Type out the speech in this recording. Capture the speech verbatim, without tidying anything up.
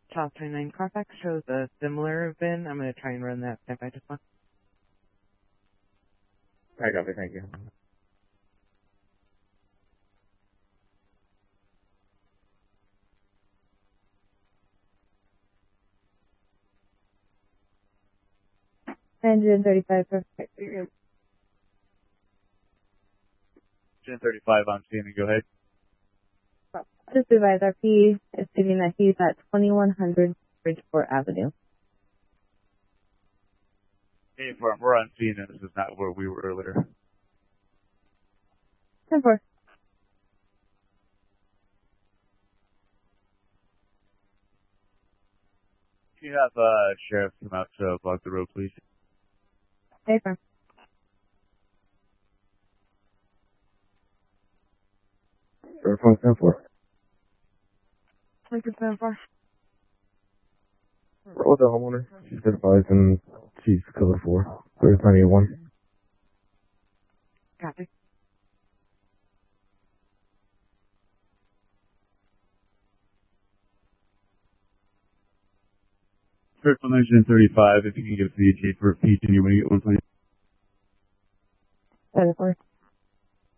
South twenty-nine Carfax shows a similar V I N. I'm going to try and run that step by just one. I got it, thank you. Engine thirty-five, perfect. Engine thirty-five on scene, go ahead. Just advise R P is stating that he's at twenty-one hundred Bridgeport Avenue. Hey, we're on scene and this is not where we were earlier. ten four. Can you have uh, Sheriff come out to block the road, please? Hey, sir. Sheriff on ten four. Lincoln ten four. Roll with the homeowner. She's advised and she's code four. There's ninety-one. Copy. Sheriff on Engine thirty-five, if you can give us the E T A for P, can you want to get one, please? ten four.